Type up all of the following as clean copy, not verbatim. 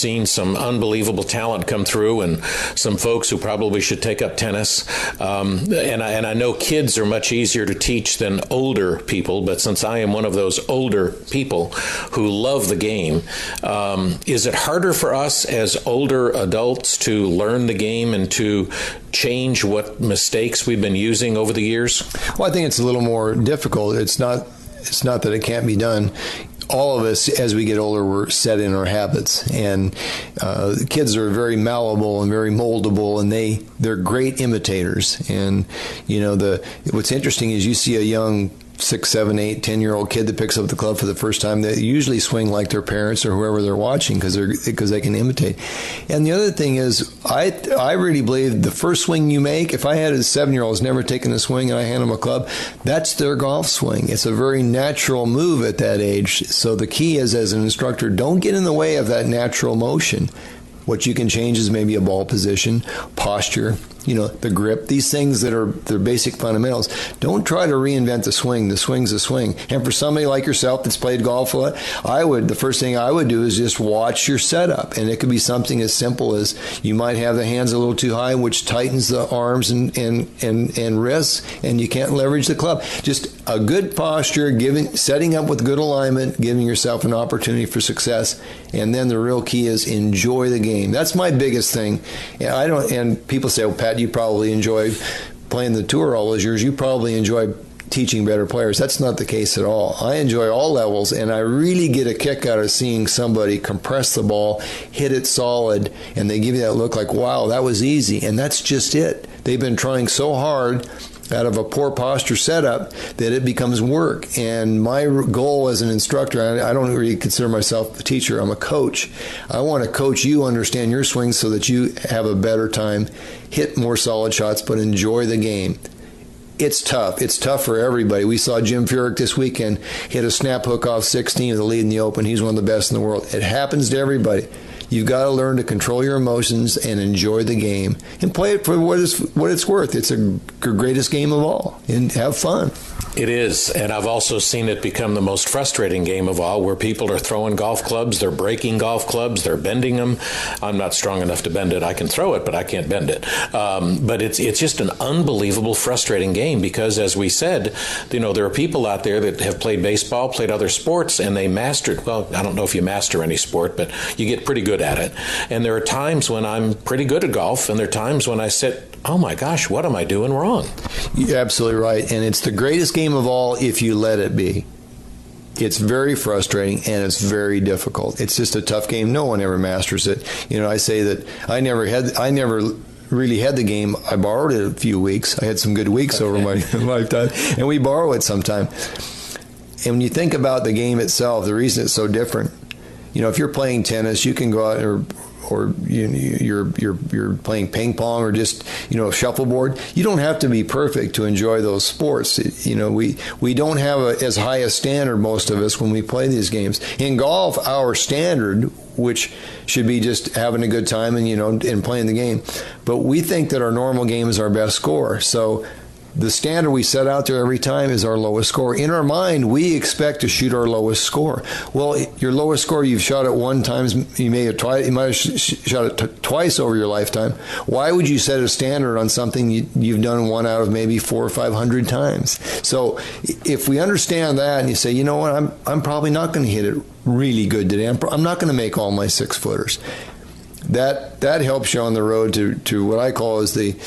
seen some unbelievable talent come through, and some folks who probably should take up tennis. And I know kids are much easier to teach than older people, but since I am one of those older people who love the game, is it harder for us as older adults to learn the game and to change what mistakes we've been using over the years? Well, I think it's a little more difficult. It's not that it can't be done. All of us, as we get older, we're set in our habits, and kids are very malleable and very moldable, and they're great imitators. And what's interesting is you see a young 6, 7, 8, 10-year-old kid that picks up the club for the first time. They usually swing like their parents or whoever they're watching because they can imitate. And the other thing is, I really believe the first swing you make, if I had a 7-year-old who's never taken a swing and I hand them a club, that's their golf swing. It's a very natural move at that age. So the key is, as an instructor, don't get in the way of that natural motion. What you can change is maybe a ball position, posture, the grip, these things that are their basic fundamentals. Don't try to reinvent the swing. The swing's a swing. And for somebody like yourself that's played golf a lot, the first thing I would do is just watch your setup. And it could be something as simple as you might have the hands a little too high, which tightens the arms and wrists, and you can't leverage the club. Just a good posture, setting up with good alignment, giving yourself an opportunity for success. And then the real key is enjoy the game. That's my biggest thing. And people say, well, Pat, you probably enjoy playing the tour all those years. You probably enjoy teaching better players. That's not the case at all. I enjoy all levels, and I really get a kick out of seeing somebody compress the ball, hit it solid, and they give you that look like, wow, that was easy. And that's just it. They've been trying so hard out of a poor posture setup that it becomes work. And my goal as an instructor, I don't really consider myself a teacher, I'm a coach. I want to coach you, understand your swing so that you have a better time, hit more solid shots, but enjoy the game. It's tough. It's tough for everybody. We saw Jim Furyk this weekend hit a snap hook off 16 with a lead in the Open. He's one of the best in the world. It happens to everybody. You've got to learn to control your emotions and enjoy the game and play it for what it's worth. It's the greatest game of all, and have fun. It is, and I've also seen it become the most frustrating game of all, where people are throwing golf clubs, they're breaking golf clubs, they're bending them. I'm not strong enough to bend it. I can throw it, but I can't bend it. But it's just an unbelievable, frustrating game because, as we said, there are people out there that have played baseball, played other sports, and they mastered. Well, I don't know if you master any sport, but you get pretty good at it. And there are times when I'm pretty good at golf, and there are times when I sit, oh my gosh, what am I doing wrong? You're absolutely right. And it's the greatest game of all if you let it be. It's very frustrating and it's very difficult. It's just a tough game. No one ever masters it. I say that I never really had the game. I borrowed it a few weeks. I had some good weeks over my lifetime, and we borrow it sometime. And when you think about the game itself, the reason it's so different, if you're playing tennis, you can go out or you're playing ping pong or just shuffleboard. You don't have to be perfect to enjoy those sports. We don't have as high a standard, most of us, when we play these games. In golf, our standard, which should be just having a good time and playing the game, but we think that our normal game is our best score. So the standard we set out there every time is our lowest score. In our mind, we expect to shoot our lowest score. Well, your lowest score, you've shot it one time. You might have shot it twice over your lifetime. Why would you set a standard on something you've done one out of maybe 400 or 500 times? So if we understand that and you say, you know what, I'm probably not going to hit it really good today. I'm not going to make all my 6-footers. That helps you on the road to what I call is the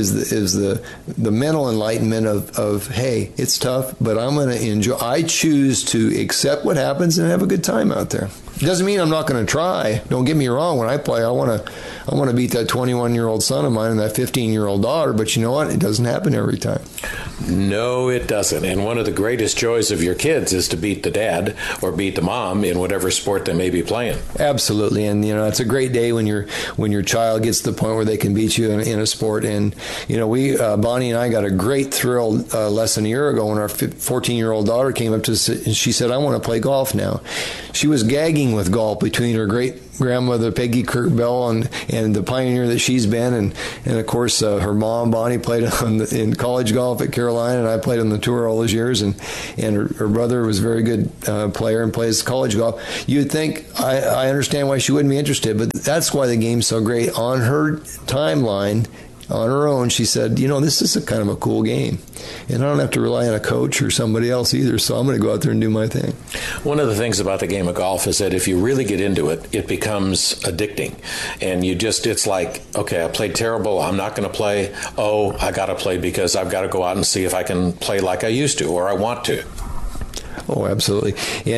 mental enlightenment of hey, it's tough, but I'm going to enjoy. I choose to accept what happens and have a good time out there. Doesn't mean I'm not going to try. Don't get me wrong. When I play, I want to beat that 21-year-old son of mine and that 15-year-old daughter. But you know what? It doesn't happen every time. No, it doesn't. And one of the greatest joys of your kids is to beat the dad or beat the mom in whatever sport they may be playing. Absolutely. And it's a great day when your child gets to the point where they can beat you in a sport. And we Bonnie and I got a great thrill less than a year ago when our 14-year-old daughter came up to us and she said, "I want to play golf now." She was gagging with golf between her great grandmother Peggy Kirk Bell and the pioneer that she's been, and of course her mom Bonnie played in college golf at Carolina, and I played on the tour all those years, and her brother was a very good player and plays college golf. You'd think I understand why she wouldn't be interested, but that's why the game's so great. On her timeline, on her own, she said, this is a kind of a cool game, and I don't have to rely on a coach or somebody else either, so I'm going to go out there and do my thing. One of the things about the game of golf is that if you really get into it, it becomes addicting, and it's like, okay, I played terrible, I'm not going to play. Oh, I got to play because I've got to go out and see if I can play like I used to or I want to. Oh, absolutely.